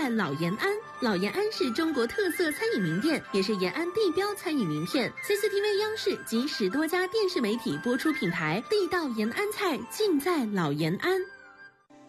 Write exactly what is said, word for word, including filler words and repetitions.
在老延安。老延安是中国特色餐饮名店，也是延安地标餐饮名片。C C T V 央视及十多家电视媒体播出品牌，地道延安菜尽在老延安。